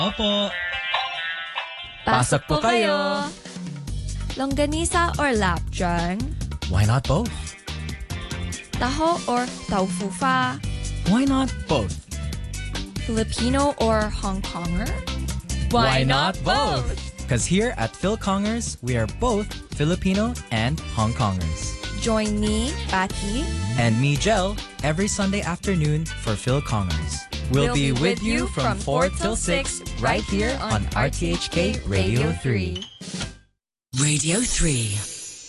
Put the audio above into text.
Opo. Pasok po kayo. Longganisa or lapjang? Why not both? Taho or taufu fa? Why not both? Filipino or Hong Konger? Why not both? Because here at Phil Kongers, we are both Filipino and Hong Kongers. Join me, Patty, And me, Jel, every Sunday afternoon for Phil Kongers. We'll be with you from 4 till 6 right here on RTHK Radio 3. Radio 3.